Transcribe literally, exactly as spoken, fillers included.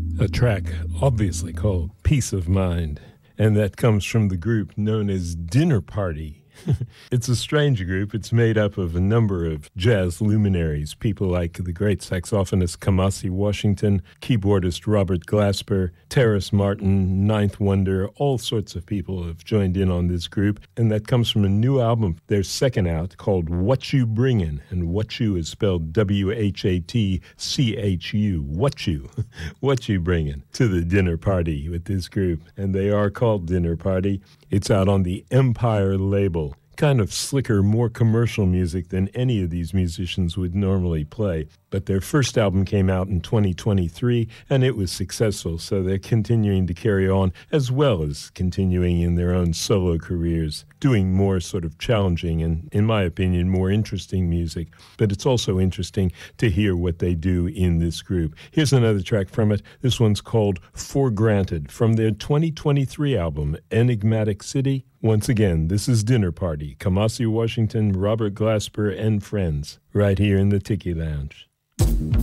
A track obviously called Peace of Mind, and that comes from the group known as Dinner Party. It's a strange group. It's made up of a number of jazz luminaries, people like the great saxophonist Kamasi Washington, keyboardist Robert Glasper, Terrace Martin, Ninth Wonder, all sorts of people have joined in on this group, and that comes from a new album, their second out, called What You Bringin', and What You is spelled W H A T C H U, What You, What You Bringin' to the Dinner Party with this group, and they are called Dinner Party. It's out on the Empire label. Kind of slicker, more commercial music than any of these musicians would normally play. But their first album came out in twenty twenty-three, and it was successful, so they're continuing to carry on, as well as continuing in their own solo careers, doing more sort of challenging and, in my opinion, more interesting music. But it's also interesting to hear what they do in this group. Here's another track from it. This one's called For Granted, from their twenty twenty-three album, Enigmatic City. Once again, this is Dinner Party, Kamasi Washington, Robert Glasper, and friends, right here in the Tiki Lounge.